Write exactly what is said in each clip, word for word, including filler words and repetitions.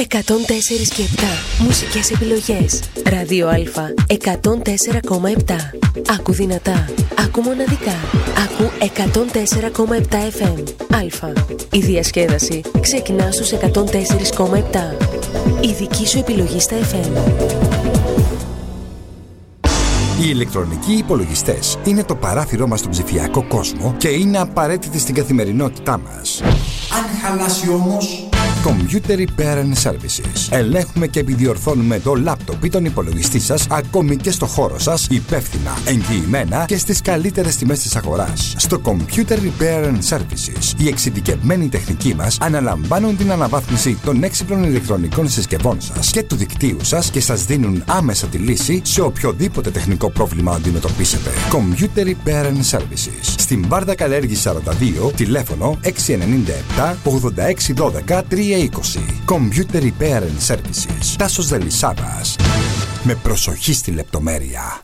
εκατόν τέσσερα και επτά μουσικές επιλογές. Ράδιο Α εκατόν τέσσερα κόμμα επτά. Άκου δυνατά, άκου μοναδικά. Άκου εκατόν τέσσερα κόμμα επτά εφ εμ. Α. Η διασκέδαση ξεκινά στους εκατόν τέσσερα κόμμα επτά. Η δική σου επιλογή στα εφ εμ. Οι ηλεκτρονικοί υπολογιστές είναι το παράθυρό μας στον ψηφιακό κόσμο και είναι απαραίτητοι στην καθημερινότητά μας. Αν χαλάσει όμως... Computer Repair and Services. Ελέγχουμε και επιδιορθώνουμε το λάπτοπ ή τον υπολογιστή σας, ακόμη και στο χώρο σας, υπεύθυνα, εγγυημένα και στις καλύτερες τιμές της αγοράς. Στο Computer Repair and Services, οι εξειδικευμένοι τεχνικοί μας αναλαμβάνουν την αναβάθμιση των έξυπνων ηλεκτρονικών συσκευών σας και του δικτύου σας και σας δίνουν άμεσα τη λύση σε οποιοδήποτε τεχνικό πρόβλημα αντιμετωπίσετε. Computer Repair and Services. Στην Βάρδα Καλέργη σαράντα δύο, τηλέφωνο έξι εννιά επτά ογδόντα έξι δώδεκα τρία είκοσι. Computer Repair and Services. Τάσος Δελισσάβας. Με προσοχή στη λεπτομέρεια.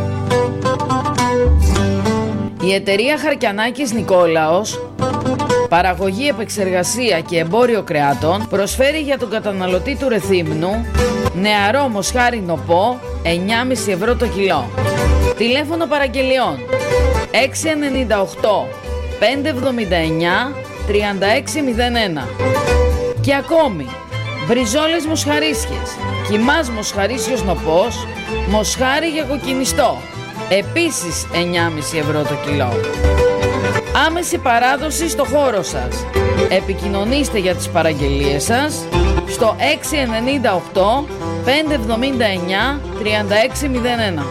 Η εταιρεία Χαρκιανάκης Νικόλαος, παραγωγή, επεξεργασία και εμπόριο κρεάτων, προσφέρει για τον καταναλωτή του Ρεθύμνου νεαρό μοσχάρι νοπό εννιά κόμμα πέντε ευρώ το κιλό. Τηλέφωνο παραγγελιών έξι εννιά οκτώ πέντε εβδομήντα εννιά τριάντα έξι μηδέν ένα. Και ακόμη, μπριζόλες μοσχαρίσιες, κιμάς μοσχαρίσιος νοπός, μοσχάρι για κοκκινιστό, επίσης εννιά κόμμα πέντε ευρώ το κιλό. Άμεση παράδοση στο χώρο σας. Επικοινωνήστε για τις παραγγελίες σας στο έξι εννιά οκτώ πέντε εβδομήντα εννιά τριάντα έξι μηδέν ένα.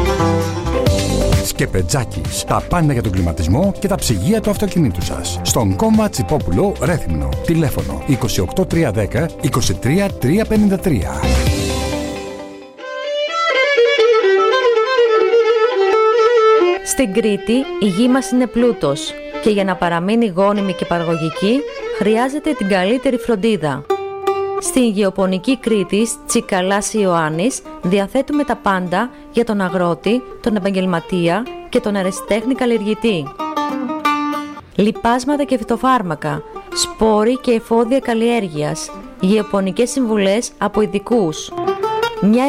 Σκεπετζάκης. Τα πάντα για τον κλιματισμό και τα ψυγεία του αυτοκινήτου σας. Στον Κόμμα Τσιπόπουλο, Ρέθυμνο. Τηλέφωνο είκοσι οκτώ τριακόσια δέκα είκοσι τρία τριακόσια πενήντα τρία. Στην Κρήτη η γη μας είναι πλούτος και για να παραμείνει γόνιμη και παραγωγική χρειάζεται την καλύτερη φροντίδα. Στην Γεωπονική Κρήτης Τσικαλάς Ιωάννης διαθέτουμε τα πάντα για τον αγρότη, τον επαγγελματία και τον ερασιτέχνη καλλιεργητή. Λιπάσματα και φυτοφάρμακα, σπόροι και εφόδια καλλιέργειας, γεωπονικές συμβουλές από ειδικούς. Μια